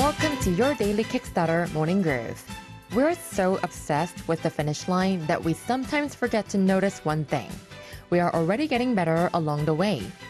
Welcome to your daily Kickstarter Morning Groove. We're so obsessed with the finish line that we sometimes forget to notice one thing. We are already getting better along the way.